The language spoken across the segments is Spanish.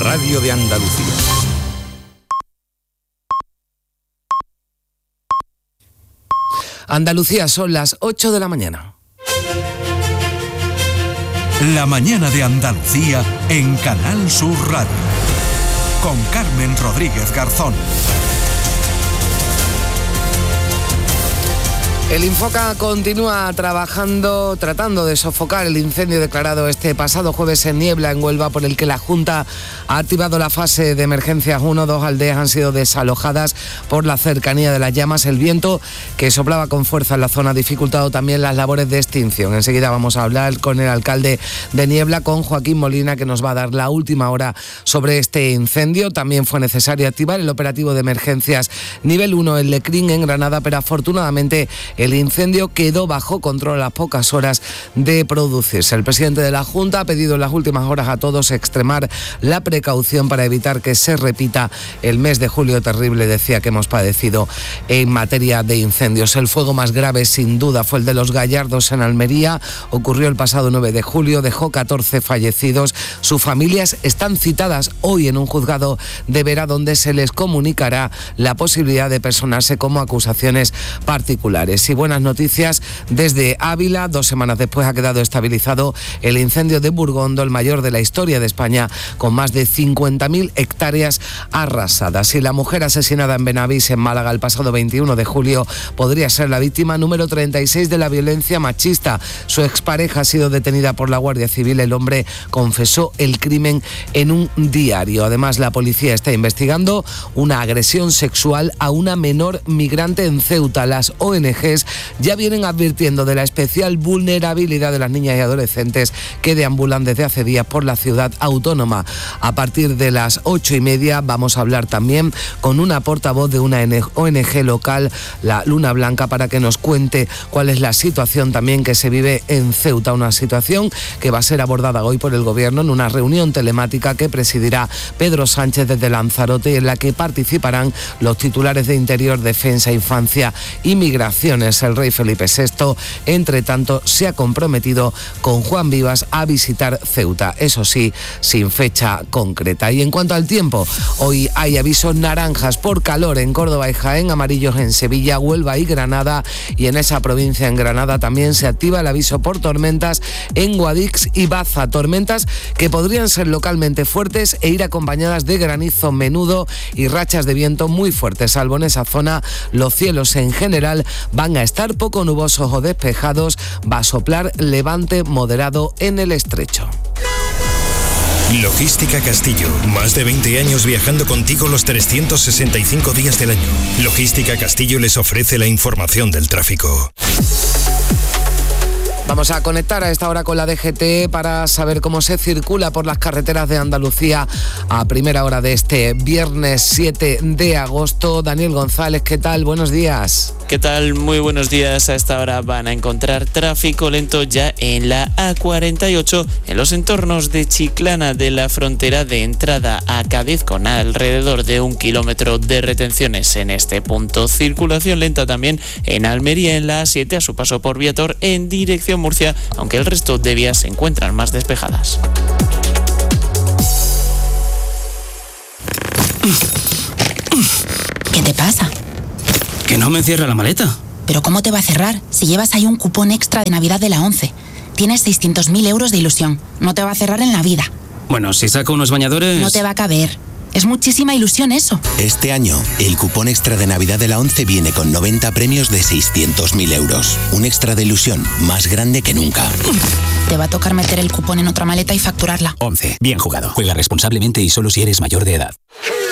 radio de Andalucía. Andalucía, son las 8 de la mañana. La mañana de Andalucía en Canal Sur Radio. Con Carmen Rodríguez Garzón. El Infoca continúa tratando de sofocar el incendio declarado este pasado jueves en Niebla, en Huelva, por el que la Junta ha activado la fase de emergencias 1. 2 aldeas han sido desalojadas por la cercanía de las llamas. El viento, que soplaba con fuerza en la zona, ha dificultado también las labores de extinción. Enseguida vamos a hablar con el alcalde de Niebla, con Joaquín Molina, que nos va a dar la última hora sobre este incendio. También fue necesario activar el operativo de emergencias nivel 1 en Lecrín, en Granada, pero afortunadamente el incendio quedó bajo control a las pocas horas de producirse. El presidente de la Junta ha pedido en las últimas horas a todos extremar la precaución para evitar que se repita el mes de julio terrible, decía, que hemos padecido en materia de incendios. El fuego más grave, sin duda, fue el de Los Gallardos, en Almería. Ocurrió el pasado 9 de julio, dejó 14 fallecidos. Sus familias están citadas hoy en un juzgado de Vera, donde se les comunicará la posibilidad de personarse como acusaciones particulares. Y buenas noticias desde Ávila. 2 semanas después ha quedado estabilizado el incendio de Burgondo, el mayor de la historia de España, con más de 50.000 hectáreas arrasadas. Y la mujer asesinada en Benavís, en Málaga, el pasado 21 de julio, podría ser la víctima número 36 de la violencia machista. Su expareja ha sido detenida por la Guardia Civil. El hombre confesó el crimen en un diario. Además, la policía está investigando una agresión sexual a una menor migrante en Ceuta. Las ONGs ya vienen advirtiendo de la especial vulnerabilidad de las niñas y adolescentes que deambulan desde hace días por la ciudad autónoma. A partir de las 8:30 vamos a hablar también con una portavoz de una ONG local, la Luna Blanca, para que nos cuente cuál es la situación también que se vive en Ceuta, una situación que va a ser abordada hoy por el Gobierno en una reunión telemática que presidirá Pedro Sánchez desde Lanzarote, y en la que participarán los titulares de Interior, Defensa, Infancia y Migraciones. El rey Felipe VI, entre tanto, se ha comprometido con Juan Vivas a visitar Ceuta, eso sí, sin fecha concreta. Y en cuanto al tiempo, hoy hay avisos naranjas por calor en Córdoba y Jaén, amarillos en Sevilla, Huelva y Granada, y en esa provincia, en Granada, también se activa el aviso por tormentas en Guadix y Baza, tormentas que podrían ser localmente fuertes e ir acompañadas de granizo menudo y rachas de viento muy fuertes. Salvo en esa zona, los cielos en general van a estar poco nubosos o despejados. Va a soplar levante moderado en el estrecho. Logística Castillo, más de 20 años viajando contigo los 365 días del año. Logística Castillo les ofrece la información del tráfico. Vamos a conectar a esta hora con la DGT para saber cómo se circula por las carreteras de Andalucía a primera hora de este viernes 7 de agosto. Daniel González, ¿qué tal? Buenos días. ¿Qué tal? Muy buenos días. A esta hora van a encontrar tráfico lento ya en la A48, en los entornos de Chiclana, de la frontera de entrada a Cádiz, con alrededor de 1 kilómetro de retenciones en este punto. Circulación lenta también en Almería, en la A7, a su paso por Viator, en dirección Murcia, aunque el resto de vías se encuentran más despejadas. ¿Qué te pasa? Que no me cierra la maleta. ¿Pero cómo te va a cerrar si llevas ahí un cupón extra de Navidad de la 11? Tienes 600.000 euros de ilusión. No te va a cerrar en la vida. Bueno, si saco unos bañadores... No te va a caber. Es muchísima ilusión eso. Este año, el cupón extra de Navidad de la 11 viene con 90 premios de 600.000 euros. Un extra de ilusión más grande que nunca. Te va a tocar meter el cupón en otra maleta y facturarla. 11. Bien jugado. Juega responsablemente y solo si eres mayor de edad.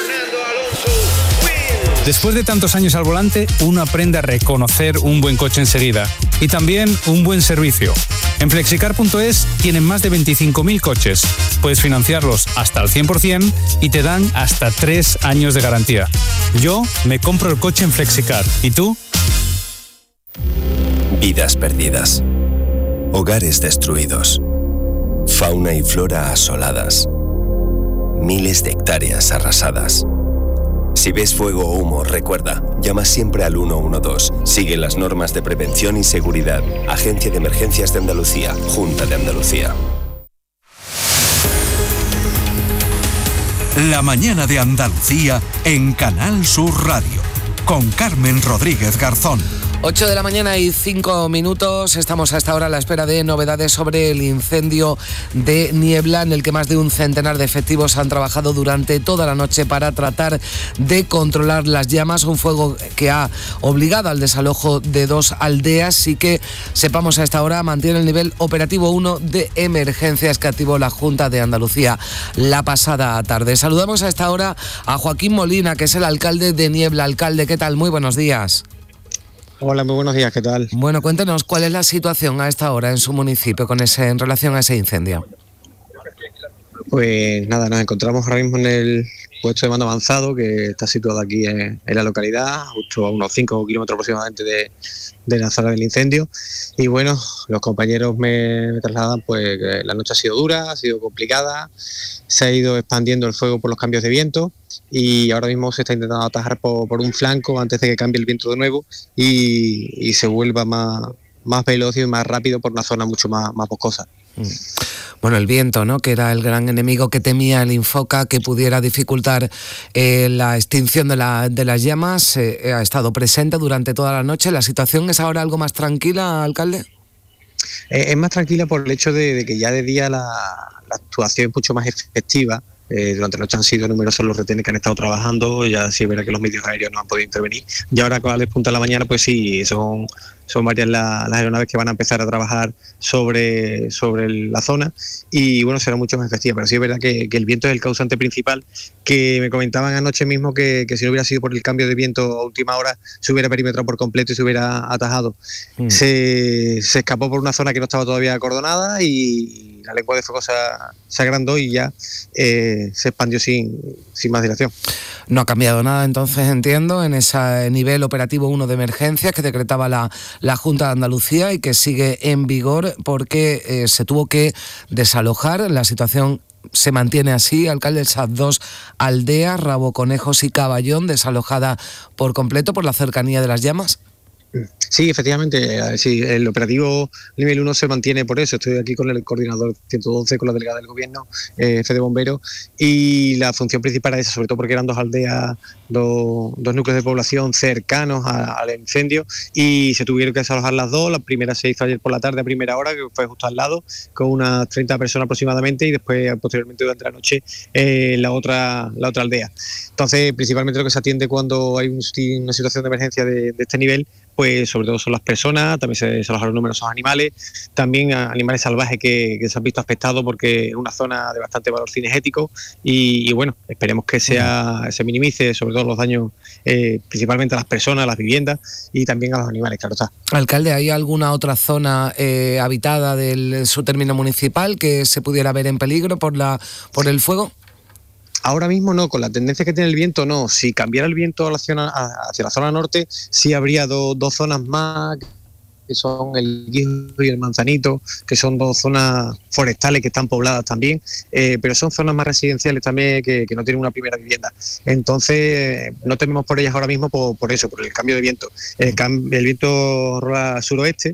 Después de tantos años al volante, uno aprende a reconocer un buen coche enseguida y también un buen servicio. En Flexicar.es tienen más de 25.000 coches. Puedes financiarlos hasta el 100% y te dan hasta 3 años de garantía. Yo me compro el coche en Flexicar. ¿Y tú? Vidas perdidas. Hogares destruidos. Fauna y flora asoladas. Miles de hectáreas arrasadas. Si ves fuego o humo, recuerda, llama siempre al 112. Sigue las normas de prevención y seguridad. Agencia de Emergencias de Andalucía, Junta de Andalucía. La mañana de Andalucía en Canal Sur Radio, con Carmen Rodríguez Garzón. 8 de la mañana y 5 minutos. Estamos a esta hora a la espera de novedades sobre el incendio de Niebla, en el que más de un centenar de efectivos han trabajado durante toda la noche para tratar de controlar las llamas. Un fuego que ha obligado al desalojo de 2 aldeas y que, sepamos a esta hora, mantiene el nivel operativo 1 de emergencias que activó la Junta de Andalucía la pasada tarde. Saludamos a esta hora a Joaquín Molina, que es el alcalde de Niebla. Alcalde, ¿qué tal? Muy buenos días. Hola, muy buenos días, ¿qué tal? Bueno, cuéntenos cuál es la situación a esta hora en su municipio en relación a ese incendio. Pues nada, nos encontramos ahora mismo en el puesto de mando avanzado, que está situado aquí en la localidad, justo a unos 5 kilómetros aproximadamente de la zona del incendio. Y bueno, los compañeros me trasladan pues que la noche ha sido dura, ha sido complicada, se ha ido expandiendo el fuego por los cambios de viento y ahora mismo se está intentando atajar por un flanco antes de que cambie el viento de nuevo y se vuelva más veloz y más rápido por una zona mucho más boscosa. Bueno, el viento, ¿no?, que era el gran enemigo que temía el Infoca, que pudiera dificultar la extinción de las llamas, ha estado presente durante toda la noche. ¿La situación es ahora algo más tranquila, alcalde? Es más tranquila por el hecho de que ya de día la actuación es mucho más efectiva. Durante la noche han sido numerosos los retenes que han estado trabajando, ya sí es verdad que los medios aéreos no han podido intervenir. Y ahora con la punta de la mañana, pues sí, son varias las aeronaves que van a empezar a trabajar sobre la zona y bueno, será mucho más efectiva. Pero sí es verdad que el viento es el causante principal, que me comentaban anoche mismo que si no hubiera sido por el cambio de viento a última hora, se hubiera perimetrado por completo y se hubiera atajado. Se escapó por una zona que no estaba todavía acordonada y la lengua de fuego se agrandó y ya se expandió sin más dilación. No ha cambiado nada entonces, entiendo, en ese nivel operativo 1 de emergencias que decretaba la Junta de Andalucía y que sigue en vigor porque se tuvo que desalojar. La situación se mantiene así, alcalde, esas 2 aldeas, Rabo Conejos y Caballón, desalojada por completo por la cercanía de las llamas. Sí, efectivamente, sí, el operativo nivel 1 se mantiene por eso. Estoy aquí con el coordinador 112, con la delegada del gobierno, jefe de bomberos, y la función principal es esa, sobre todo porque eran 2 aldeas, dos núcleos de población cercanos al incendio y se tuvieron que desalojar las 2. La primera se hizo ayer por la tarde a primera hora, que fue justo al lado, con unas 30 personas aproximadamente, y después posteriormente durante la noche la otra aldea. Entonces, principalmente lo que se atiende cuando hay una situación de emergencia de este nivel, pues sobre todo son las personas, también se desalojaron numerosos animales, también animales salvajes que se han visto afectados porque es una zona de bastante valor cinegético y bueno, esperemos que se minimice sobre todo los daños principalmente a las personas, a las viviendas y también a los animales, claro está. Alcalde, ¿hay alguna otra zona habitada de su término municipal que se pudiera ver en peligro por el fuego? Ahora mismo no, con la tendencia que tiene el viento no. Si cambiara el viento hacia la zona norte, sí habría dos zonas más, que son el Guijo y el Manzanito, que son 2 zonas forestales que están pobladas también, pero son zonas más residenciales también que no tienen una primera vivienda. Entonces no tememos por ellas ahora mismo por eso, por el cambio de viento. El viento rola al sureste,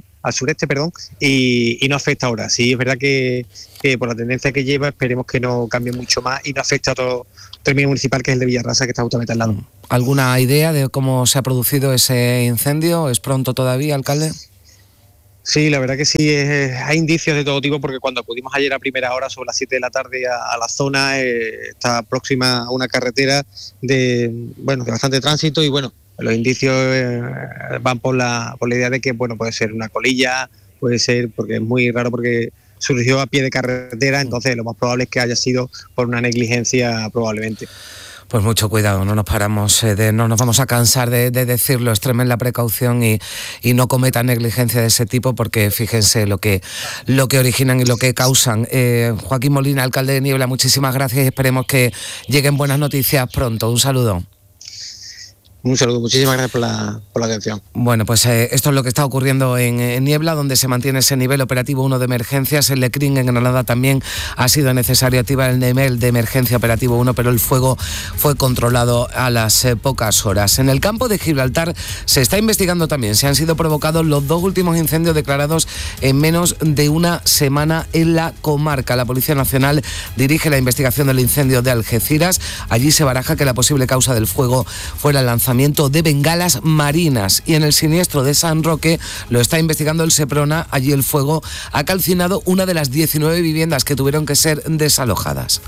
y no afecta ahora. Sí, es verdad que por la tendencia que lleva esperemos que no cambie mucho más y no afecte a otro término municipal, que es el de Villarrasa, que está justamente al lado. ¿Alguna idea de cómo se ha producido ese incendio? ¿Es pronto todavía, alcalde? Sí, la verdad que sí, hay indicios de todo tipo, porque cuando acudimos ayer a primera hora, sobre las 7 de la tarde, a la zona, está próxima a una carretera de bastante tránsito y bueno, los indicios van por la idea de que puede ser una colilla, puede ser, porque es muy raro porque surgió a pie de carretera, entonces lo más probable es que haya sido por una negligencia probablemente. Pues mucho cuidado, no nos vamos a cansar de decirlo, extremen la precaución y no cometan negligencia de ese tipo, porque fíjense lo que originan y lo que causan. Joaquín Molina, alcalde de Niebla, muchísimas gracias y esperemos que lleguen buenas noticias pronto. Un saludo. Un saludo, muchísimas gracias por la atención. Bueno, pues esto es lo que está ocurriendo en Niebla, donde se mantiene ese nivel operativo 1 de emergencias. En Lecrín, en Granada, también ha sido necesario activar el nivel de emergencia operativo 1, pero el fuego fue controlado a las pocas horas. En el campo de Gibraltar se está investigando también si han sido provocados los 2 últimos incendios declarados en menos de una semana en la comarca. La Policía Nacional dirige la investigación del incendio de Algeciras. Allí se baraja que la posible causa del fuego fuera el lanzamiento de bengalas marinas. Y en el siniestro de San Roque lo está investigando el Seprona. Allí el fuego ha calcinado una de las 19 viviendas que tuvieron que ser desalojadas.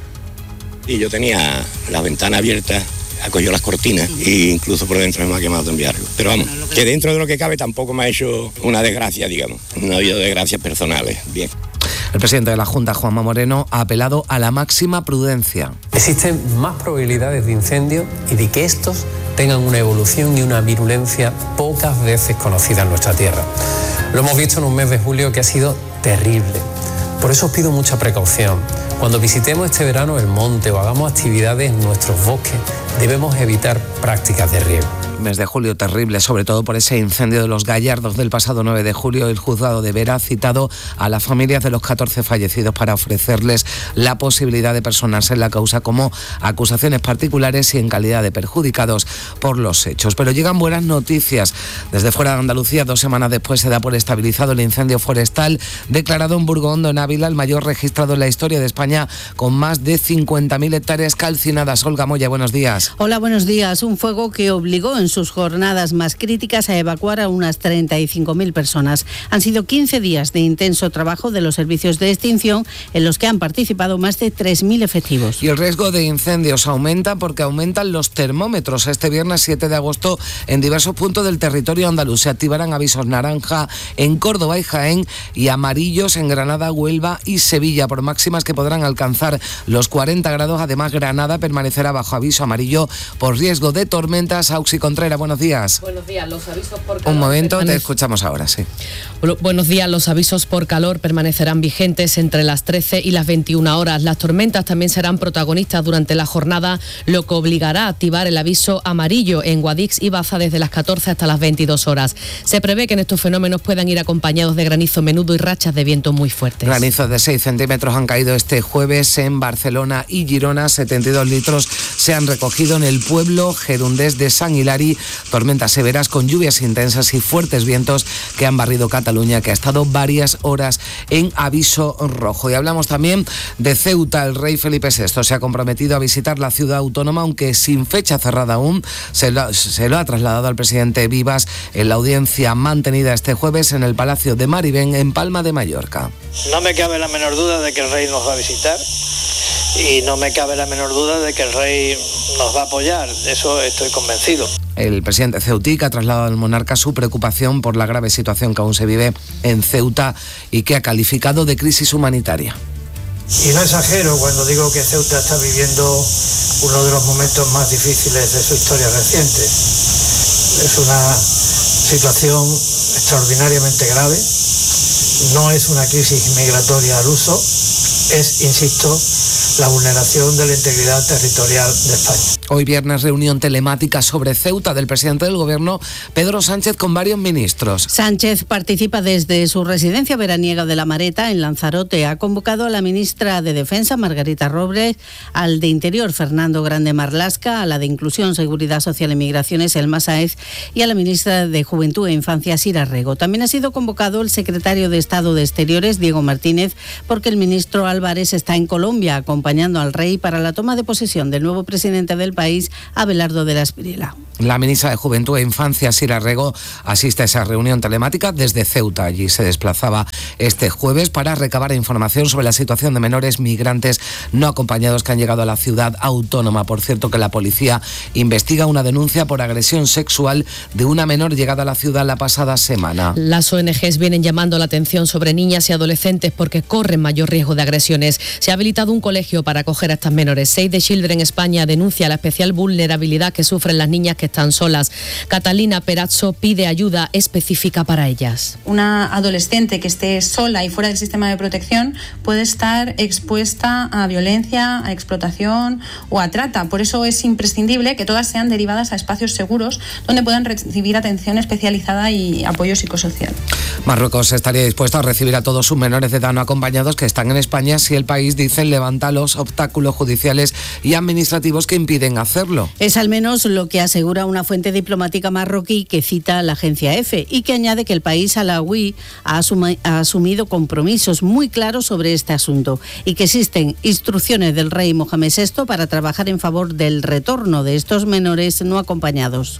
Y yo tenía la ventana abierta, acogió las cortinas e incluso por dentro me ha quemado también algo. Pero vamos, que dentro de lo que cabe tampoco me ha hecho una desgracia, digamos. No ha habido desgracias personales. Bien. El presidente de la Junta, Juanma Moreno, ha apelado a la máxima prudencia. Existen más probabilidades de incendio y de que estos tengan una evolución y una virulencia pocas veces conocida en nuestra tierra. Lo hemos visto en un mes de julio que ha sido terrible. Por eso os pido mucha precaución. Cuando visitemos este verano el monte o hagamos actividades en nuestros bosques, debemos evitar prácticas de riego. Mes de julio terrible, sobre todo por ese incendio de los Gallardos del pasado 9 de julio. El juzgado de Vera ha citado a las familias de los 14 fallecidos para ofrecerles la posibilidad de personarse en la causa como acusaciones particulares y en calidad de perjudicados por los hechos. Pero llegan buenas noticias. Desde fuera de Andalucía, 2 semanas después se da por estabilizado el incendio forestal declarado en Burgondo, en Ávila, el mayor registrado en la historia de España, con más de 50.000 hectáreas calcinadas. Olga Moya, buenos días. Hola, buenos días. Un fuego que obligó en sus jornadas más críticas a evacuar a unas 35.000 personas. Han sido 15 días de intenso trabajo de los servicios de extinción en los que han participado más de 3.000 efectivos. Y el riesgo de incendios aumenta porque aumentan los termómetros. Este viernes 7 de agosto en diversos puntos del territorio andaluz se activarán avisos naranja en Córdoba y Jaén y amarillos en Granada, Huelva y Sevilla por máximas que podrán alcanzar los 40 grados. Además, Granada permanecerá bajo aviso amarillo por riesgo de tormentas. Auxi Contreras, buenos días. Buenos días, los avisos por calor. Un momento, te escuchamos ahora, sí. Buenos días, los avisos por calor permanecerán vigentes entre las 13 y las 21 horas. Las tormentas también serán protagonistas durante la jornada, lo que obligará a activar el aviso amarillo en Guadix y Baza desde las 14 hasta las 22 horas. Se prevé que en estos fenómenos puedan ir acompañados de granizo menudo y rachas de viento muy fuertes. Granizos de 6 centímetros han caído este jueves en Barcelona y Girona. 72 litros se han recogido en el pueblo gerundés de San Hilari. Tormentas severas con lluvias intensas y fuertes vientos que han barrido Cataluña, que ha estado varias horas en aviso rojo. Y hablamos también de Ceuta. El rey Felipe VI se ha comprometido a visitar la ciudad autónoma, aunque sin fecha cerrada aún. Se lo ha trasladado al presidente Vivas en la audiencia mantenida este jueves en el Palacio de Maribén, en Palma de Mallorca. No me cabe la menor duda de que el rey nos va a visitar y no me cabe la menor duda de que el rey nos va a apoyar. De eso estoy convencido. El presidente ceutic ha trasladado al monarca su preocupación por la grave situación que aún se vive en Ceuta y que ha calificado de crisis humanitaria. Y no exagero cuando digo que Ceuta está viviendo uno de los momentos más difíciles de su historia reciente. Es una situación extraordinariamente grave. No es una crisis migratoria al uso, es, insisto, la vulneración de la integridad territorial de España. Hoy viernes, reunión telemática sobre Ceuta del presidente del Gobierno, Pedro Sánchez, con varios ministros. Sánchez participa desde su residencia veraniega de La Mareta, en Lanzarote. Ha convocado a la ministra de Defensa, Margarita Robles, al de Interior, Fernando Grande Marlaska, a la de Inclusión, Seguridad Social y Migraciones, Elma Sáez, y a la ministra de Juventud e Infancia, Sira Rego. También ha sido convocado el secretario de Estado de Exteriores, Diego Martínez, porque el ministro Álvarez está en Colombia, acompañando al rey para la toma de posesión del nuevo presidente del país, Abelardo de la Espriella. La ministra de Juventud e Infancia, Sira Rego, asiste a esa reunión telemática desde Ceuta. Allí se desplazaba este jueves para recabar información sobre la situación de menores migrantes no acompañados que han llegado a la ciudad autónoma. Por cierto, que la policía investiga una denuncia por agresión sexual de una menor llegada a la ciudad la pasada semana. Las ONGs vienen llamando la atención sobre niñas y adolescentes porque corren mayor riesgo de agresiones. Se ha habilitado un colegio para acoger a estas menores. Save the Children España denuncia a la especialidad especial vulnerabilidad que sufren las niñas que están solas. Catalina Perazzo pide ayuda específica para ellas. Una adolescente que esté sola y fuera del sistema de protección puede estar expuesta a violencia, a explotación o a trata. Por eso es imprescindible que todas sean derivadas a espacios seguros donde puedan recibir atención especializada y apoyo psicosocial. Marruecos estaría dispuesto a recibir a todos sus menores de edad no acompañados que están en España si el país, dicen, levanta los obstáculos judiciales y administrativos que impiden hacerlo. Es al menos lo que asegura una fuente diplomática marroquí que cita la agencia EFE y que añade que el país alauí ha asumido compromisos muy claros sobre este asunto y que existen instrucciones del rey Mohamed VI para trabajar en favor del retorno de estos menores no acompañados.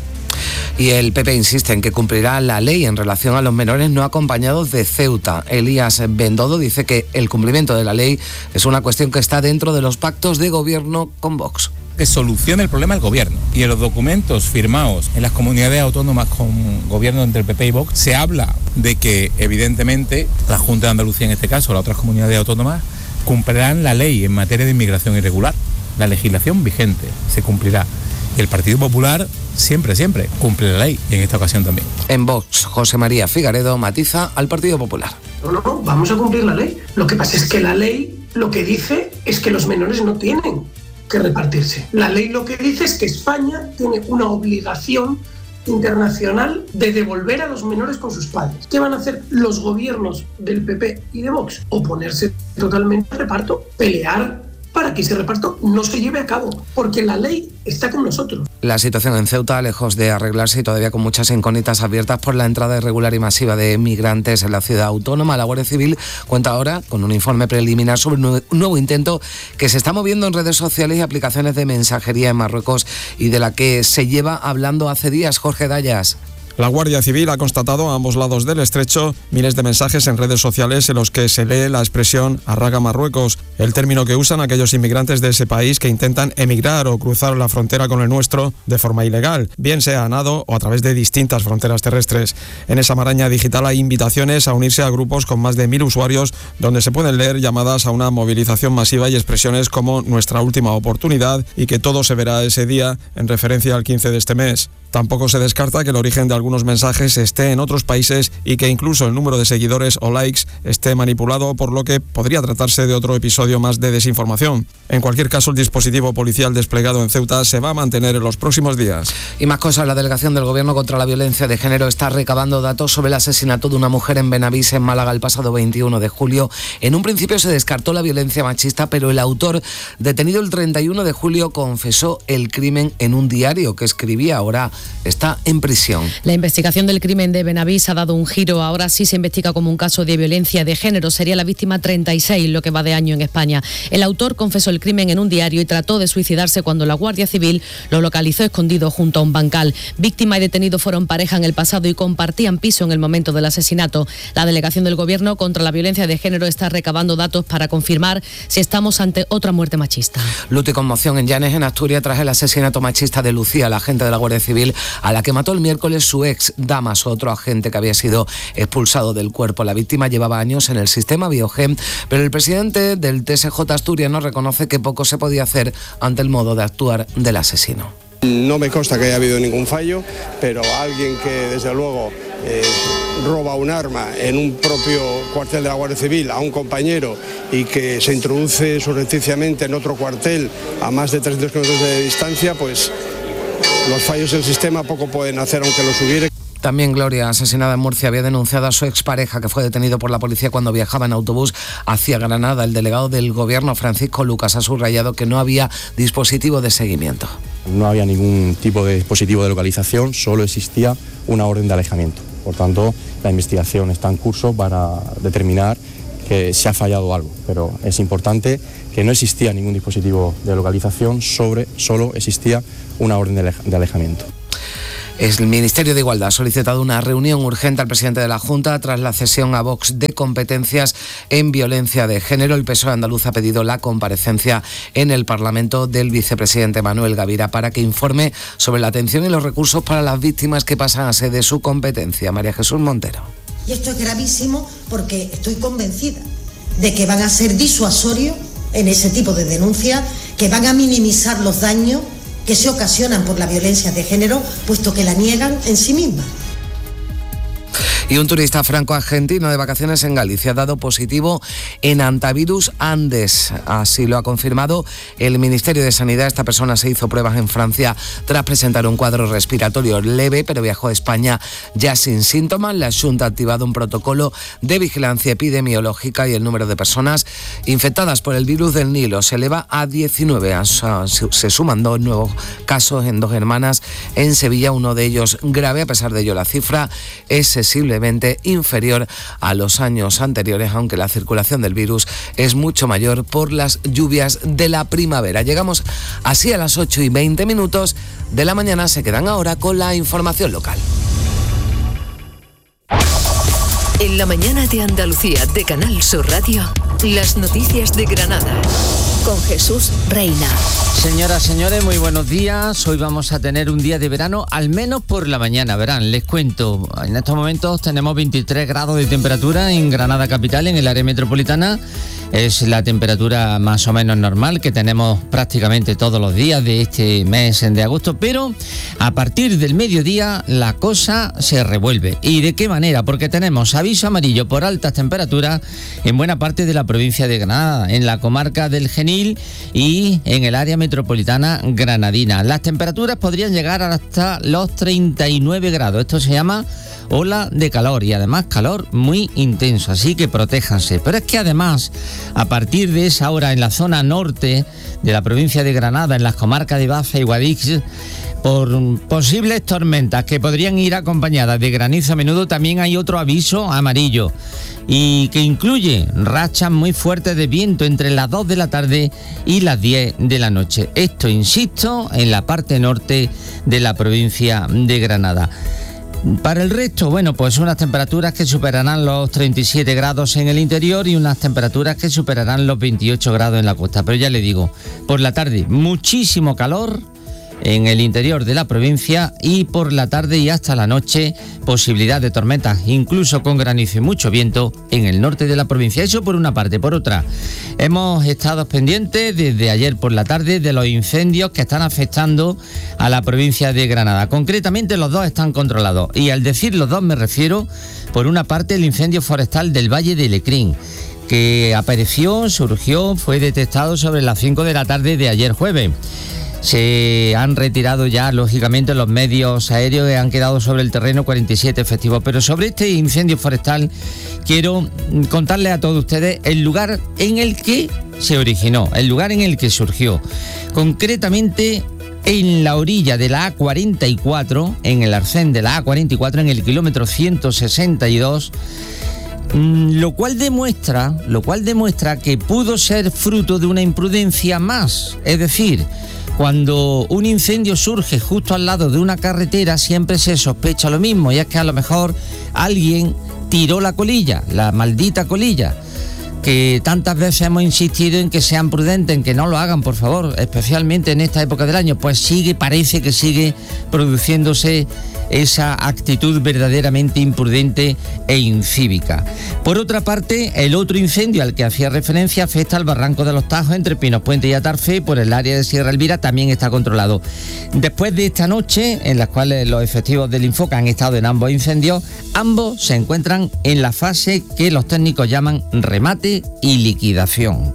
Y el PP insiste en que cumplirá la ley en relación a los menores no acompañados de Ceuta. Elías Bendodo dice que el cumplimiento de la ley es una cuestión que está dentro de los pactos de gobierno con Vox. Que solucione el problema el gobierno. Y en los documentos firmados en las comunidades autónomas con gobierno entre el PP y Vox se habla de que evidentemente la Junta de Andalucía, en este caso, las otras comunidades autónomas, cumplirán la ley en materia de inmigración irregular. La legislación vigente se cumplirá. Y el Partido Popular siempre cumple la ley, y en esta ocasión también. En Vox, José María Figaredo matiza al Partido Popular. No, vamos a cumplir la ley. Lo que pasa es que la ley lo que dice es que los menores no tienen que repartirse. La ley lo que dice es que España tiene una obligación internacional de devolver a los menores con sus padres. ¿Qué van a hacer los gobiernos del PP y de Vox? Oponerse totalmente al reparto, pelear para que ese reparto no se lleve a cabo, porque la ley está con nosotros. La situación en Ceuta, lejos de arreglarse y todavía con muchas incógnitas abiertas por la entrada irregular y masiva de migrantes en la ciudad autónoma, la Guardia Civil cuenta ahora con un informe preliminar sobre un nuevo intento que se está moviendo en redes sociales y aplicaciones de mensajería en Marruecos y de la que se lleva hablando hace días. Jorge Dayas. La Guardia Civil ha constatado a ambos lados del estrecho miles de mensajes en redes sociales en los que se lee la expresión "arraga Marruecos", el término que usan aquellos inmigrantes de ese país que intentan emigrar o cruzar la frontera con el nuestro de forma ilegal, bien sea a nado o a través de distintas fronteras terrestres. En esa maraña digital hay invitaciones a unirse a grupos con más de 1000 usuarios donde se pueden leer llamadas a una movilización masiva y expresiones como "nuestra última oportunidad" y que todo se verá ese día, en referencia al 15 de este mes. Tampoco se descarta que el origen de algunos mensajes esté en otros países y que incluso el número de seguidores o likes esté manipulado, por lo que podría tratarse de otro episodio más de desinformación. En cualquier caso, el dispositivo policial desplegado en Ceuta se va a mantener en los próximos días. Y más cosas, la Delegación del Gobierno contra la Violencia de Género está recabando datos sobre el asesinato de una mujer en Benavís, en Málaga, el pasado 21 de julio. En un principio se descartó la violencia machista, pero el autor, detenido el 31 de julio, confesó el crimen en un diario que escribía. Ahora está en prisión. La investigación del crimen de Benavís ha dado un giro. Ahora sí se investiga como un caso de violencia de género. Sería la víctima 36, lo que va de año en España. El autor confesó el crimen en un diario y trató de suicidarse cuando la Guardia Civil lo localizó escondido junto a un bancal. Víctima y detenido fueron pareja en el pasado y compartían piso en el momento del asesinato. La Delegación del Gobierno contra la Violencia de Género está recabando datos para confirmar si estamos ante otra muerte machista. Luto y conmoción en Llanes, en Asturias, tras el asesinato machista de Lucía, la agente de la Guardia Civil, a la que mató el miércoles su ex Damaso, otro agente que había sido expulsado del cuerpo. La víctima llevaba años en el sistema Biogen, pero el presidente del TSJ asturiano reconoce que poco se podía hacer ante el modo de actuar del asesino. No me consta que haya habido ningún fallo, pero alguien que desde luego roba un arma en un propio cuartel de la Guardia Civil a un compañero y que se introduce surrepticiamente en otro cuartel a más de 300 kilómetros de distancia, pues los fallos del sistema poco pueden hacer aunque los hubiere. También Gloria, asesinada en Murcia, había denunciado a su expareja, que fue detenido por la policía cuando viajaba en autobús hacia Granada. El delegado del Gobierno, Francisco Lucas, ha subrayado que no había dispositivo de seguimiento. No había ningún tipo de dispositivo de localización, solo existía una orden de alejamiento. Por tanto, la investigación está en curso para determinar que se ha fallado algo, pero es importante que no existía ningún dispositivo de localización, solo existía una orden de alejamiento. El Ministerio de Igualdad ha solicitado una reunión urgente al presidente de la Junta tras la cesión a Vox de competencias en violencia de género. El PSOE andaluz ha pedido la comparecencia en el Parlamento del vicepresidente Manuel Gavira para que informe sobre la atención y los recursos para las víctimas que pasan a ser de su competencia. María Jesús Montero. Y esto es gravísimo porque estoy convencida de que van a ser disuasorios en ese tipo de denuncias, que van a minimizar los daños que se ocasionan por la violencia de género, puesto que la niegan en sí mismas. Y un turista franco-argentino de vacaciones en Galicia ha dado positivo en hantavirus Andes. Así lo ha confirmado el Ministerio de Sanidad. Esta persona se hizo pruebas en Francia tras presentar un cuadro respiratorio leve, pero viajó a España ya sin síntomas. La Xunta ha activado un protocolo de vigilancia epidemiológica y el número de personas infectadas por el virus del Nilo se eleva a 19. Se suman 2 nuevos casos en 2 hermanas en Sevilla, uno de ellos grave. A pesar de ello, la cifra es sensiblemente inferior a los años anteriores, aunque la circulación del virus es mucho mayor por las lluvias de la primavera. Llegamos así a las 8:20 de la mañana. Se quedan ahora con la información local. En la mañana de Andalucía de Canal Sur Radio, las noticias de Granada, con Jesús Reina. Señoras, señores, muy buenos días. Hoy vamos a tener un día de verano, al menos por la mañana. Verán, les cuento, en estos momentos tenemos 23 grados de temperatura en Granada capital, en el área metropolitana. Es la temperatura más o menos normal que tenemos prácticamente todos los días de este mes de agosto, pero a partir del mediodía la cosa se revuelve. ¿Y de qué manera? Porque tenemos aviso amarillo por altas temperaturas en buena parte de la provincia de Granada, en la comarca del Genil y en el área metropolitana granadina. Las temperaturas podrían llegar hasta los 39 grados. Esto se llama ola de calor y además calor muy intenso, así que protéjanse. Pero es que además, a partir de esa hora en la zona norte de la provincia de Granada, en las comarcas de Baza y Guadix, por posibles tormentas que podrían ir acompañadas de granizo a menudo, también hay otro aviso amarillo y que incluye rachas muy fuertes de viento entre las 2 de la tarde y las 10 de la noche. Esto, insisto, en la parte norte de la provincia de Granada. Para el resto, bueno, pues unas temperaturas que superarán los 37 grados en el interior y unas temperaturas que superarán los 28 grados en la costa. Pero ya le digo, por la tarde muchísimo calor en el interior de la provincia y por la tarde y hasta la noche posibilidad de tormentas, incluso con granizo y mucho viento en el norte de la provincia. Eso por una parte. Por otra, hemos estado pendientes desde ayer por la tarde de los incendios que están afectando a la provincia de Granada. Concretamente, los 2 están controlados y al decir los 2 me refiero, por una parte, el incendio forestal del Valle de Lecrín, que apareció, surgió, fue detectado sobre las 5 de la tarde de ayer jueves. Se han retirado ya, lógicamente, los medios aéreos y han quedado sobre el terreno 47 efectivos. Pero sobre este incendio forestal quiero contarles a todos ustedes el lugar en el que se originó, el lugar en el que surgió. Concretamente, en la orilla de la A44, en el arcén de la A44, en el kilómetro 162, lo cual demuestra que pudo ser fruto de una imprudencia más. Es decir, cuando un incendio surge justo al lado de una carretera, siempre se sospecha lo mismo, y es que a lo mejor alguien tiró la colilla, la maldita colilla, que tantas veces hemos insistido en que sean prudentes, en que no lo hagan, por favor, especialmente en esta época del año. Pues parece que sigue produciéndose esa actitud verdaderamente imprudente e incívica. Por otra parte, el otro incendio al que hacía referencia afecta al Barranco de los Tajos entre Pinos Puente y Atarfe, por el área de Sierra Elvira, también está controlado. Después de esta noche, en las cuales los efectivos del Infoca han estado en ambos incendios, ambos se encuentran en la fase que los técnicos llaman remate y liquidación.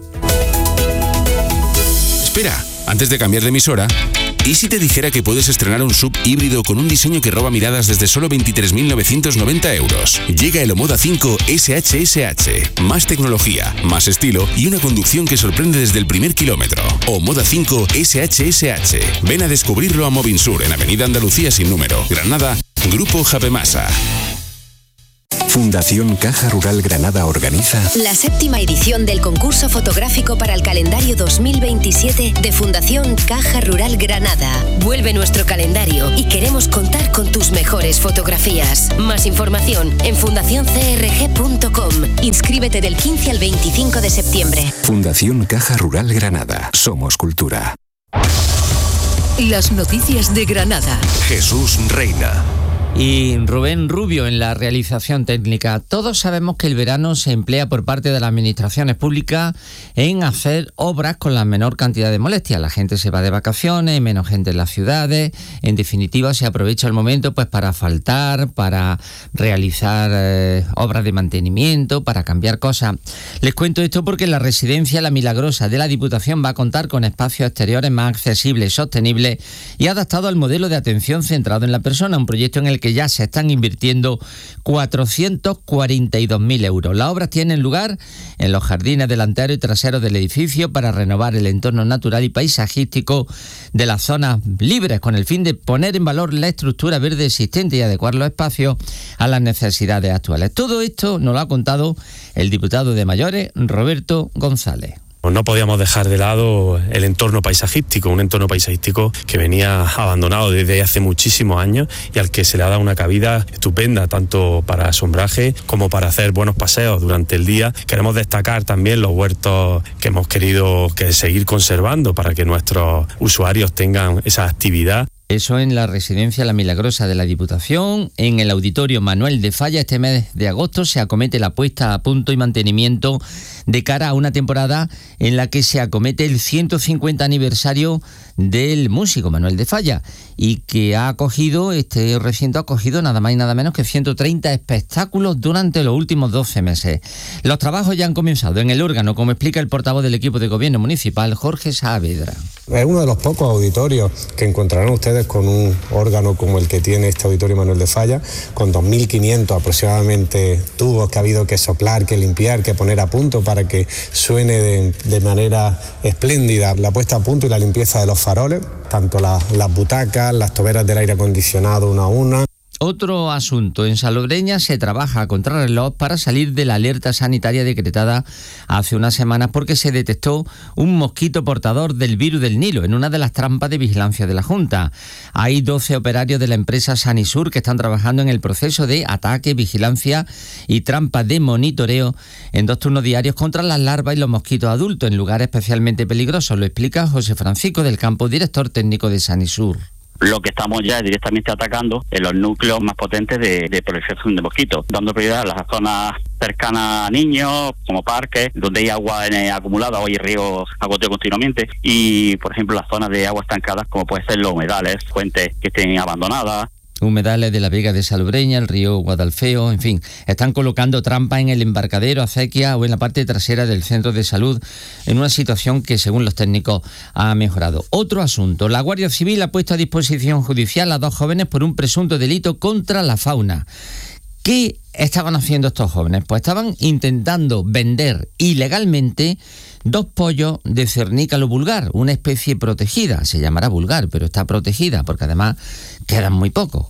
Espera, antes de cambiar de emisora, ¿y si te dijera que puedes estrenar un SUV híbrido con un diseño que roba miradas desde solo 23.990 euros? Llega el Omoda 5 SHSH. Más tecnología, más estilo y una conducción que sorprende desde el primer kilómetro. Omoda 5 SHSH. Ven a descubrirlo a Movinsur, en Avenida Andalucía sin número, Granada, Grupo Japemasa. Fundación Caja Rural Granada organiza la 7ª edición del concurso fotográfico para el calendario 2027 de Fundación Caja Rural Granada. Vuelve nuestro calendario y queremos contar con tus mejores fotografías. Más información en fundacioncrg.com. Inscríbete del 15 al 25 de septiembre. Fundación Caja Rural Granada. Somos cultura. Las noticias de Granada. Jesús Reina. Y Rubén Rubio en la realización técnica. Todos sabemos que el verano se emplea por parte de las administraciones públicas en hacer obras con la menor cantidad de molestias. La gente se va de vacaciones, hay menos gente en las ciudades. En definitiva, se aprovecha el momento pues para asfaltar, para realizar obras de mantenimiento, para cambiar cosas. Les cuento esto porque la residencia La Milagrosa de la Diputación va a contar con espacios exteriores más accesibles, sostenibles y adaptados al modelo de atención centrado en la persona, un proyecto en el que ya se están invirtiendo 442.000 euros. Las obras tienen lugar en los jardines delanteros y traseros del edificio para renovar el entorno natural y paisajístico de las zonas libres, con el fin de poner en valor la estructura verde existente y adecuar los espacios a las necesidades actuales. Todo esto nos lo ha contado el diputado de Mayores, Roberto González. No podíamos dejar de lado el entorno paisajístico, un entorno paisajístico que venía abandonado desde hace muchísimos años y al que se le ha dado una cabida estupenda, tanto para asombraje como para hacer buenos paseos durante el día. Queremos destacar también los huertos que hemos querido seguir conservando para que nuestros usuarios tengan esa actividad. Eso en la residencia La Milagrosa de la Diputación. En el Auditorio Manuel de Falla, este mes de agosto, se acomete la puesta a punto y mantenimiento de cara a una temporada en la que se acomete el 150 aniversario del músico Manuel de Falla y que este recinto ha acogido nada más y nada menos que 130 espectáculos durante los últimos 12 meses. Los trabajos ya han comenzado en el órgano, como explica el portavoz del equipo de gobierno municipal, Jorge Saavedra. Es uno de los pocos auditorios que encontrarán ustedes con un órgano como el que tiene este Auditorio Manuel de Falla, con 2.500 aproximadamente tubos que ha habido que soplar, que limpiar, que poner a punto para que suene de manera espléndida la puesta a punto y la limpieza de los faroles, tanto las butacas, las toberas del aire acondicionado una a una. Otro asunto, en Salobreña se trabaja a contrarreloj para salir de la alerta sanitaria decretada hace unas semanas porque se detectó un mosquito portador del virus del Nilo en una de las trampas de vigilancia de la Junta. Hay 12 operarios de la empresa Sanisur que están trabajando en el proceso de ataque, vigilancia y trampas de monitoreo en 2 turnos diarios contra las larvas y los mosquitos adultos en lugares especialmente peligrosos. Lo explica José Francisco del Campo, director técnico de Sanisur. Lo que estamos ya es directamente atacando en los núcleos más potentes de proliferación de mosquitos, dando prioridad a las zonas cercanas a niños, como parques, donde hay agua acumulada o hay ríos a goteo continuamente, y por ejemplo las zonas de agua estancadas, como pueden ser los humedales, fuentes que estén abandonadas. Humedales de la Vega de Salobreña, el río Guadalfeo, en fin, están colocando trampas en el embarcadero, acequia o en la parte trasera del centro de salud en una situación que, según los técnicos, ha mejorado. Otro asunto, la Guardia Civil ha puesto a disposición judicial a 2 jóvenes por un presunto delito contra la fauna. ¿Qué estaban haciendo estos jóvenes? Pues estaban intentando vender ilegalmente 2 pollos de cernícalo vulgar, una especie protegida. Se llamará vulgar, pero está protegida porque además quedan muy pocos.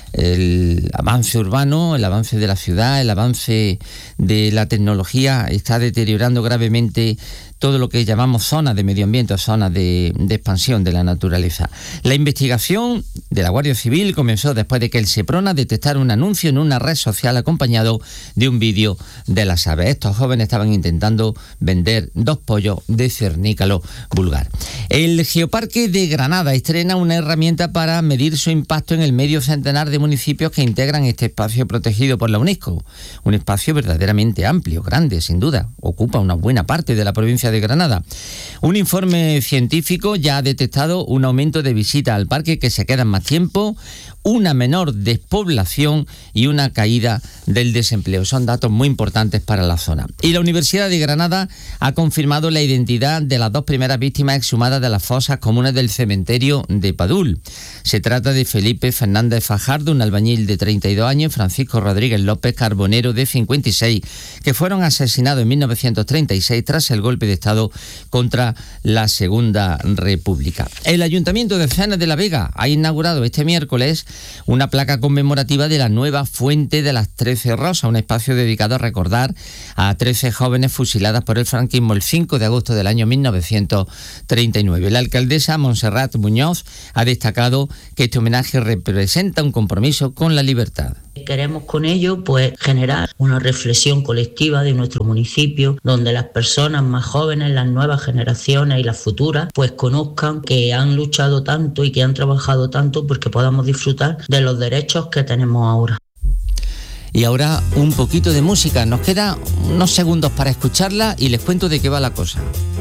El avance urbano, el avance de la ciudad, el avance de la tecnología está deteriorando gravemente todo lo que llamamos zonas de medio ambiente o zonas de expansión de la naturaleza. La investigación de la Guardia Civil comenzó después de que el Seprona detectara un anuncio en una red social acompañado de un vídeo de las aves. Estos jóvenes estaban intentando vender 2 pollos de cernícalo vulgar. El Geoparque de Granada estrena una herramienta para medir su impacto en el medio centenar de municipios que integran este espacio protegido por la UNESCO. Un espacio verdaderamente amplio, grande, sin duda. Ocupa una buena parte de la provincia de Granada. Un informe científico ya ha detectado un aumento de visitas al parque, que se quedan más tiempo, una menor despoblación y una caída del desempleo. Son datos muy importantes para la zona. Y la Universidad de Granada ha confirmado la identidad de las 2 primeras víctimas exhumadas de las fosas comunes del cementerio de Padul. Se trata de Felipe Fernández Fajardo, un albañil de 32 años, y Francisco Rodríguez López Carbonero, de 56, que fueron asesinados en 1936 tras el golpe de Estado contra la Segunda República. El Ayuntamiento de Cenes de la Vega ha inaugurado este miércoles una placa conmemorativa de la nueva Fuente de las 13 Rosas, un espacio dedicado a recordar a 13 jóvenes fusiladas por el franquismo el 5 de agosto del año 1939. La alcaldesa Montserrat Muñoz ha destacado que este homenaje representa un compromiso con la libertad. Queremos con ello pues generar una reflexión colectiva de nuestro municipio, donde las personas más jóvenes, las nuevas generaciones y las futuras, pues conozcan que han luchado tanto y que han trabajado tanto porque podamos disfrutar de los derechos que tenemos ahora. Y ahora un poquito de música. Nos queda unos segundos para escucharla y les cuento de qué va la cosa.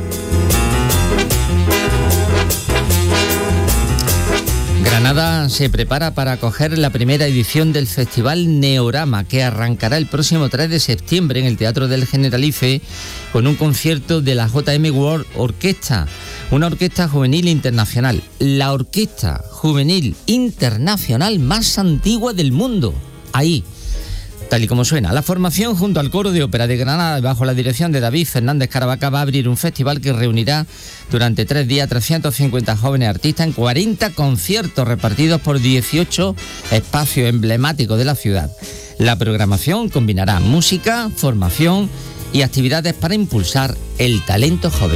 Granada se prepara para acoger la primera edición del Festival Neorama, que arrancará el próximo 3 de septiembre en el Teatro del Generalife con un concierto de la JM World Orquesta, una orquesta juvenil internacional, la orquesta juvenil internacional más antigua del mundo. Ahí, tal y como suena. La formación, junto al Coro de Ópera de Granada, bajo la dirección de David Fernández Caravaca, va a abrir un festival que reunirá durante 3 días 350 jóvenes artistas en 40 conciertos repartidos por 18 espacios emblemáticos de la ciudad. La programación combinará música, formación y actividades para impulsar el talento joven.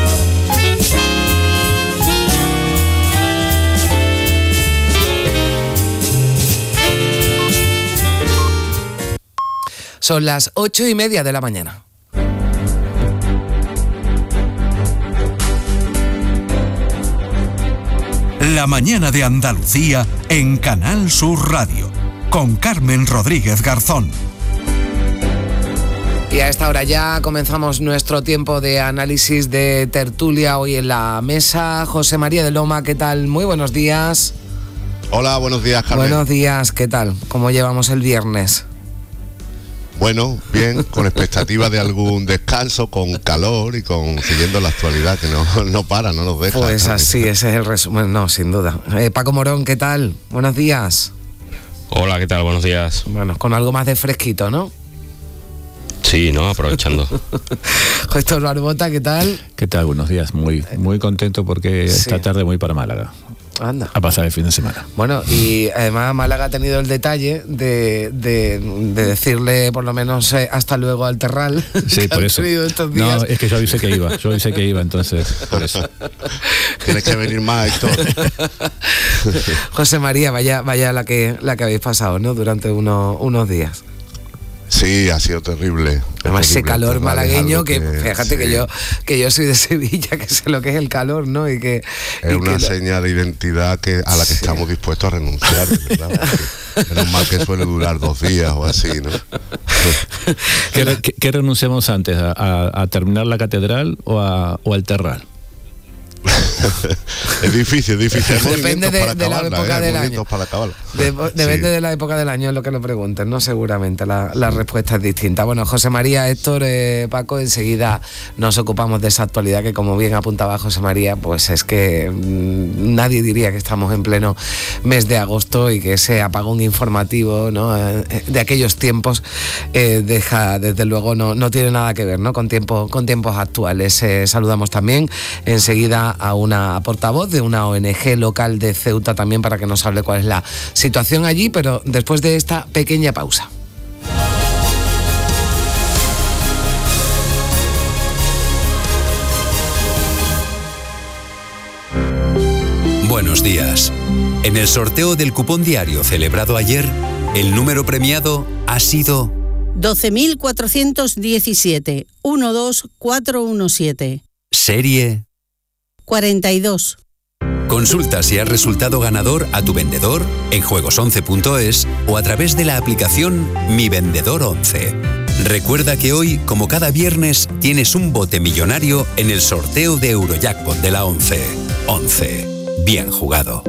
Son las 8:30 de la mañana. La mañana de Andalucía en Canal Sur Radio, con Carmen Rodríguez Garzón. Y a esta hora ya comenzamos nuestro tiempo de análisis, de tertulia hoy en la mesa. José María de Loma, ¿qué tal? Muy buenos días. Hola, buenos días, Carmen. Buenos días, ¿qué tal? ¿Cómo llevamos el viernes? Bueno, bien, con expectativa de algún descanso, con calor y siguiendo la actualidad, que no para, no nos deja. Pues así, ese es el resumen, no, sin duda. Paco Morón, ¿qué tal? Buenos días. Hola, ¿qué tal? Buenos días. Bueno, con algo más de fresquito, ¿no? Sí, ¿no? Aprovechando. Héctor Barbota, ¿qué tal? ¿Qué tal? Buenos días. Muy contento porque esta tarde voy para Málaga. Anda. A pasar el fin de semana. Bueno, y además Málaga ha tenido el detalle de decirle por lo menos hasta luego al Terral. Sí, por eso. No, es que yo avisé que iba, entonces, por eso. Tienes que venir más, Héctor. José María, vaya la que habéis pasado, ¿no? Durante unos días. Sí, ha sido terrible. Además ese calor malagueño que fíjate sí. que yo soy de Sevilla, que sé lo que es el calor, ¿no? Y que es una seña de identidad a la que estamos dispuestos a renunciar, ¿verdad? Menos mal que suele durar 2 días o así, ¿no? ¿Qué renunciamos antes? ¿A terminar la catedral o al Terral? Es difícil. Depende de la época del año. Depende Sí. de la época del año, es lo que lo pregunten, ¿no? Seguramente la respuesta es distinta. Bueno, José María, Héctor, Paco, enseguida nos ocupamos de esa actualidad que, como bien apuntaba José María, pues es que nadie diría que estamos en pleno mes de agosto y que ese apagón informativo, ¿no? De aquellos tiempos deja, desde luego, no tiene nada que ver, ¿no? Con tiempos actuales. Saludamos también enseguida a una portavoz de una ONG local de Ceuta también para que nos hable cuál es la situación allí, pero después de esta pequeña pausa. Buenos días. En el sorteo del cupón diario celebrado ayer, el número premiado ha sido 12.417 12417. Serie 42. Consulta si has resultado ganador a tu vendedor en juegos11.es o a través de la aplicación Mi Vendedor 11. Recuerda que hoy, como cada viernes, tienes un bote millonario en el sorteo de Eurojackpot de la 11. 11. Bien jugado.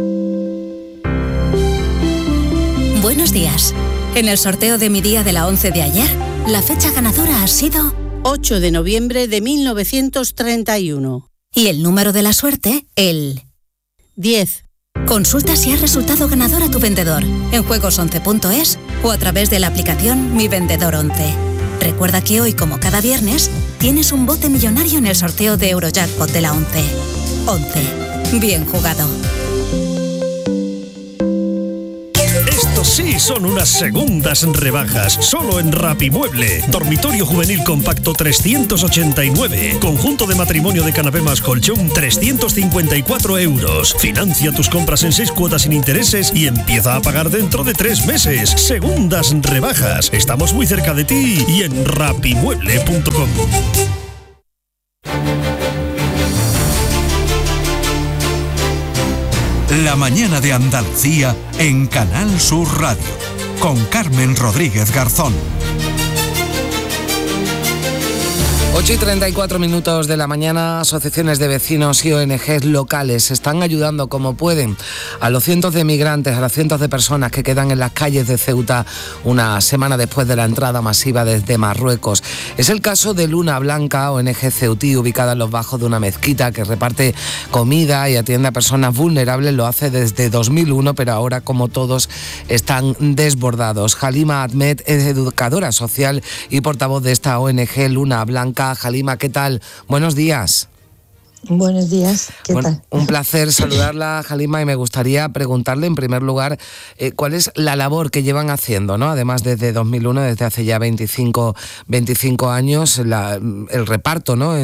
Buenos días. En el sorteo de mi día de la 11 de ayer, la fecha ganadora ha sido 8 de noviembre de 1931. Y el número de la suerte, el 10. Consulta si has resultado ganador a tu vendedor en juegos11.es o a través de la aplicación Mi Vendedor 11. Recuerda que hoy, como cada viernes, tienes un bote millonario en el sorteo de Eurojackpot de la 11. 11. Bien jugado. Sí, son unas segundas rebajas. Solo en Rapimueble. Dormitorio juvenil compacto 389. Conjunto de matrimonio de canapé más colchón 354 euros. Financia tus compras en 6 cuotas sin intereses y empieza a pagar dentro de 3 meses. Segundas rebajas. Estamos muy cerca de ti y en rapimueble.com. La mañana de Andalucía en Canal Sur Radio, con Carmen Rodríguez Garzón. 8:34 de la mañana, asociaciones de vecinos y ONGs locales están ayudando como pueden a los cientos de migrantes, a las cientos de personas que quedan en las calles de Ceuta una semana después de la entrada masiva desde Marruecos. Es el caso de Luna Blanca, ONG ceutí, ubicada en los bajos de una mezquita que reparte comida y atiende a personas vulnerables. Lo hace desde 2001, pero ahora, como todos, están desbordados. Halima Ahmed es educadora social y portavoz de esta ONG Luna Blanca. Halima, ¿qué tal? Buenos días. Buenos días, ¿qué tal? Un placer saludarla, Halima, y me gustaría preguntarle en primer lugar cuál es la labor que llevan haciendo, ¿no? Además, desde 2001, desde hace ya 25 años, el reparto, ¿no?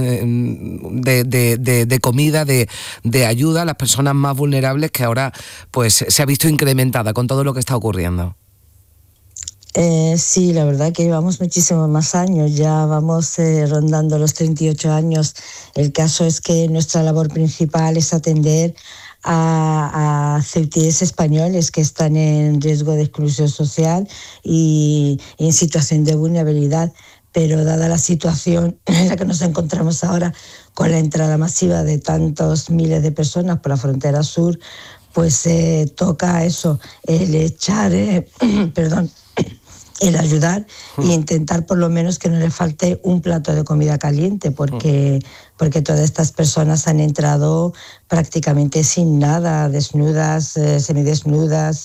de comida, de ayuda a las personas más vulnerables, que ahora pues se ha visto incrementada con todo lo que está ocurriendo. Sí, la verdad que llevamos muchísimos más años, ya vamos rondando los 38 años. El caso es que nuestra labor principal es atender a ceutíes españoles que están en riesgo de exclusión social y en situación de vulnerabilidad. Pero dada la situación en la que nos encontramos ahora, con la entrada masiva de tantos miles de personas por la frontera sur, pues toca eso, el echar, el ayudar e intentar por lo menos que no le falte un plato de comida caliente, porque todas estas personas han entrado prácticamente sin nada, desnudas, semidesnudas,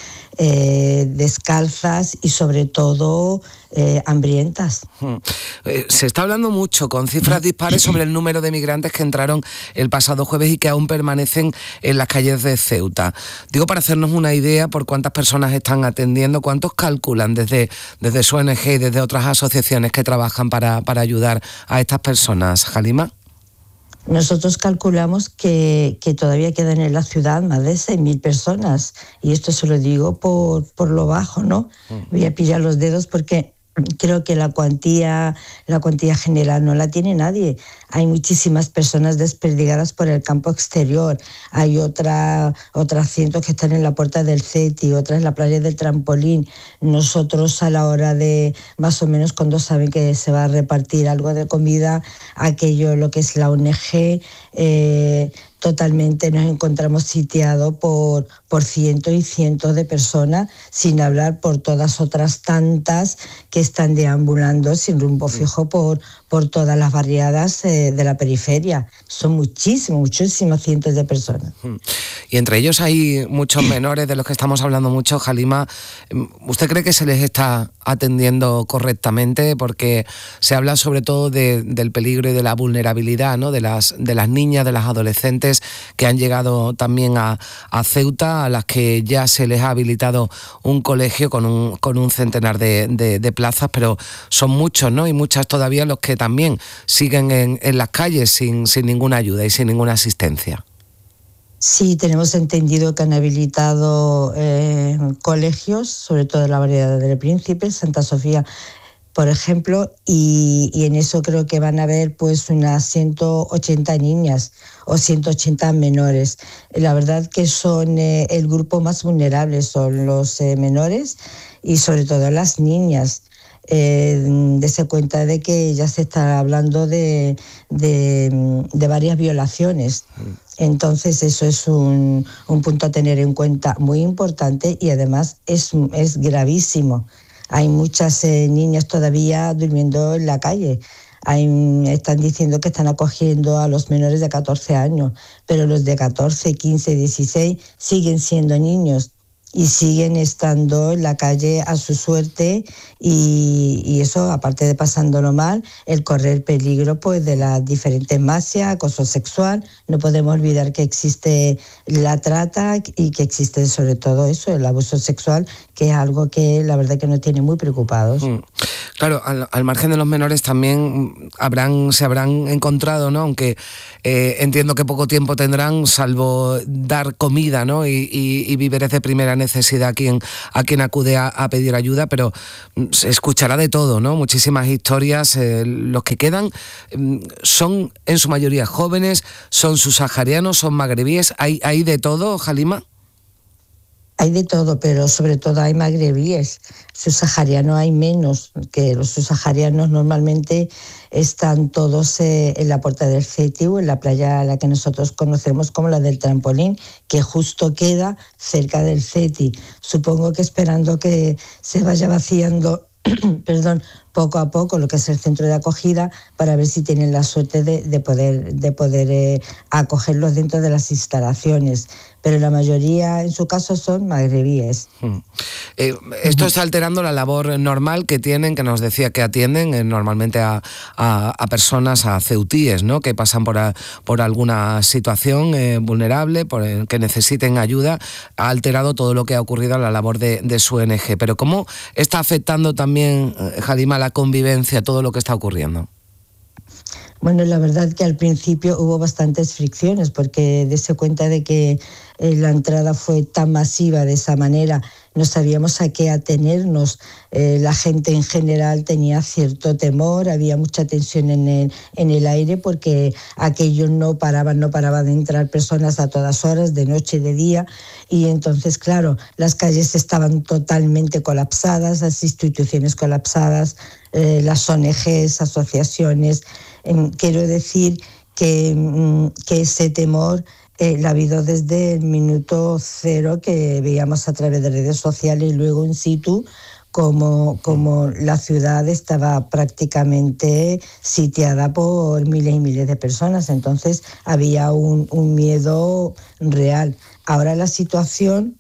descalzas y sobre todo hambrientas. Se está hablando mucho, con cifras dispares, sobre el número de migrantes que entraron el pasado jueves y que aún permanecen en las calles de Ceuta. Digo, para hacernos una idea por cuántas personas están atendiendo, ¿cuántos calculan desde su ONG y desde otras asociaciones que trabajan para ayudar a estas personas, Halima? Nosotros calculamos que todavía quedan en la ciudad más de 6.000 personas, y esto se lo digo por lo bajo, ¿no? Voy a pillar los dedos porque creo que la cuantía general no la tiene nadie. Hay muchísimas personas desperdigadas por el campo exterior. Hay otras cientos que están en la puerta del CETI, otras en la playa del Trampolín. Nosotros, a la hora de, más o menos cuando saben que se va a repartir algo de comida, lo que es la ONG, totalmente nos encontramos sitiados por cientos y cientos de personas, sin hablar por todas otras tantas que están deambulando sin rumbo fijo por todas las barriadas de la periferia. Son muchísimas cientos de personas. Y entre ellos hay muchos menores de los que estamos hablando mucho. Halima, ¿usted cree que se les está atendiendo correctamente? Porque se habla sobre todo del peligro y de la vulnerabilidad, ¿no? de las niñas, de las adolescentes que han llegado también a Ceuta, a las que ya se les ha habilitado un colegio con un centenar de plazas, pero son muchos, ¿no? Y muchas todavía los que también siguen en las calles sin ninguna ayuda y sin ninguna asistencia. Sí, tenemos entendido que han habilitado colegios, sobre todo en la variedad del Príncipe, Santa Sofía, por ejemplo, y en eso creo que van a haber pues unas 180 niñas o 180 menores. La verdad que son el grupo más vulnerable, son los menores y sobre todo las niñas. Dese cuenta de que ya se está hablando de varias violaciones. Entonces eso es un punto a tener en cuenta muy importante, y además es gravísimo. Hay muchas niñas todavía durmiendo en la calle. Están diciendo que están acogiendo a los menores de 14 años, pero los de 14, 15, 16 siguen siendo niños. y siguen estando en la calle a su suerte y eso, aparte de pasándolo mal, el correr peligro pues de las diferentes mafias, acoso sexual. No podemos olvidar que existe la trata y que existe sobre todo eso, el abuso sexual, que es algo que la verdad que nos tiene muy preocupados. Claro, al margen de los menores también se habrán encontrado, ¿no? Aunque entiendo que poco tiempo tendrán, salvo dar comida, ¿no? y víveres de primera necesidad a quien acude a pedir ayuda, pero se escuchará de todo, ¿no? Muchísimas historias. Los que quedan son en su mayoría jóvenes, son subsaharianos, son magrebíes. ¿Hay de todo, Halima? Hay de todo, pero sobre todo hay magrebíes. Subsaharianos hay menos, que los subsaharianos normalmente están todos en la Puerta del Ceti o en la playa a la que nosotros conocemos como la del Trampolín, que justo queda cerca del Ceti. Supongo que esperando que se vaya vaciando poco a poco lo que es el centro de acogida, para ver si tienen la suerte de poder acogerlos dentro de las instalaciones. Pero la mayoría, en su caso, son magrebíes. Esto está alterando la labor normal que tienen, que nos decía que atienden normalmente a personas, a ceutíes, ¿no? Que pasan por alguna situación vulnerable, que necesiten ayuda. Ha alterado todo lo que ha ocurrido a la labor de su ONG. Pero ¿cómo está afectando también, Halima, la convivencia, todo lo que está ocurriendo? Bueno, la verdad que al principio hubo bastantes fricciones, porque dése cuenta de que la entrada fue tan masiva de esa manera, no sabíamos a qué atenernos. La gente en general tenía cierto temor, había mucha tensión en el aire, porque aquello no paraba de entrar personas a todas horas, de noche y de día, y entonces, claro, las calles estaban totalmente colapsadas, las instituciones colapsadas, las ONGs, asociaciones. Quiero decir que ese temor lo ha habido desde el minuto cero, que veíamos a través de redes sociales y luego in situ como la ciudad estaba prácticamente sitiada por miles y miles de personas. Entonces había un miedo real. Ahora la situación,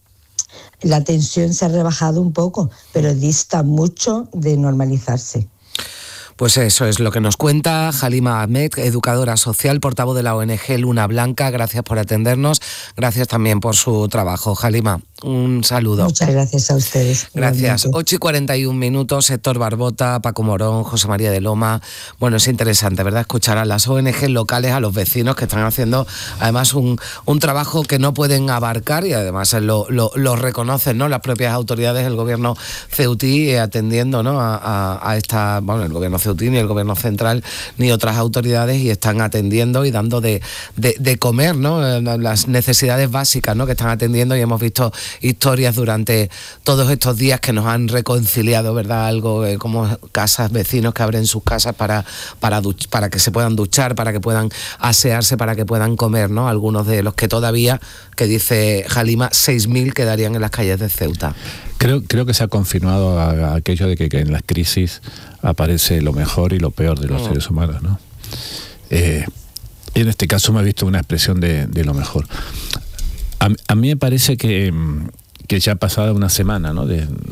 la tensión se ha rebajado un poco, pero dista mucho de normalizarse. Pues eso es lo que nos cuenta Halima Ahmed, educadora social, portavoz de la ONG Luna Blanca. Gracias por atendernos, gracias también por su trabajo. Halima, un saludo. Muchas gracias a ustedes. Gracias. 8:41, Héctor Barbota, Paco Morón, José María de Loma. Bueno, es interesante, ¿verdad?, escuchar a las ONG locales, a los vecinos que están haciendo además un trabajo que no pueden abarcar, y además lo reconocen, ¿no?, las propias autoridades, el gobierno ceutí, atendiendo, ¿no?, a esta, bueno, el gobierno ceutí, ni el gobierno central, ni otras autoridades, y están atendiendo y dando de comer, ¿no?, las necesidades básicas, ¿no?, que están atendiendo. Y hemos visto historias durante todos estos días que nos han reconciliado, ¿verdad?, algo como casas, vecinos que abren sus casas para que se puedan duchar, para que puedan asearse, para que puedan comer, ¿no? Algunos de los que todavía, que dice Halima, 6.000 quedarían en las calles de Ceuta. Creo que se ha confirmado aquello de que en las crisis aparece lo mejor y lo peor de los seres humanos, ¿no? Y en este caso me he visto una expresión de lo mejor. A mí me parece que ya ha pasado una semana, ¿no?,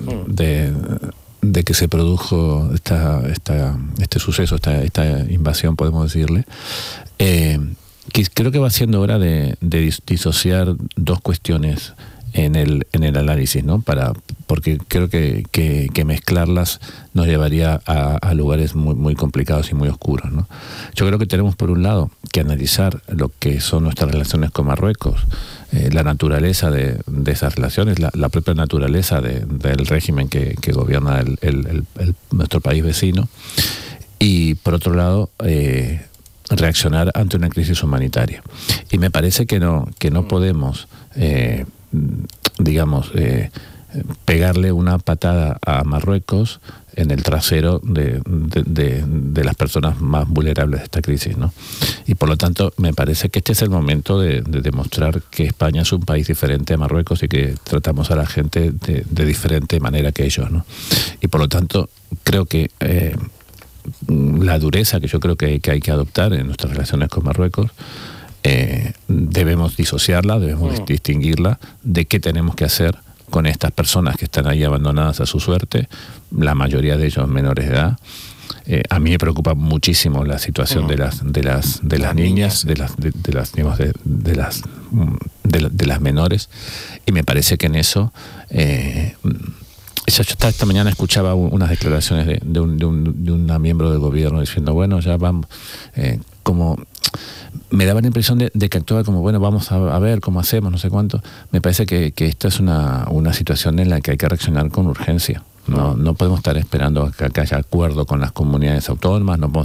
de que se produjo este suceso, esta invasión, podemos decirle. Creo que va siendo hora de disociar dos cuestiones en el análisis, ¿no? Porque creo que mezclarlas nos llevaría a lugares muy, muy complicados y muy oscuros, ¿no? Yo creo que tenemos, por un lado, que analizar lo que son nuestras relaciones con Marruecos, la naturaleza de esas relaciones, la propia naturaleza del régimen que gobierna nuestro país vecino, y por otro lado reaccionar ante una crisis humanitaria. Y me parece que no podemos pegarle una patada a Marruecos en el trasero de las personas más vulnerables de esta crisis, ¿no? Y por lo tanto me parece que este es el momento de demostrar que España es un país diferente a Marruecos y que tratamos a la gente de diferente manera que ellos, ¿no? Y por lo tanto creo que la dureza que yo creo que hay que adoptar en nuestras relaciones con Marruecos debemos disociarla, debemos distinguirla de qué tenemos que hacer con estas personas que están ahí abandonadas a su suerte, la mayoría de ellos menores de edad. A mí me preocupa muchísimo la situación de las niñas, de las menores, y me parece que en eso yo esta mañana escuchaba unas declaraciones de una miembro del gobierno diciendo, bueno, ya vamos, como me daba la impresión de que actuaba como, bueno, vamos a ver cómo hacemos, no sé cuánto. Me parece que esta es una situación en la que hay que reaccionar con urgencia. No podemos estar esperando que haya acuerdo con las comunidades autónomas, no podemos